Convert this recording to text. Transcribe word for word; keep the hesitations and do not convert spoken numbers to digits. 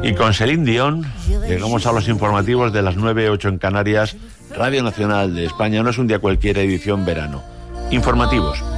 Y con Celine Dion llegamos a los informativos de las nueve, ocho en Canarias, Radio Nacional de España. No es un día cualquiera, edición verano. Informativos.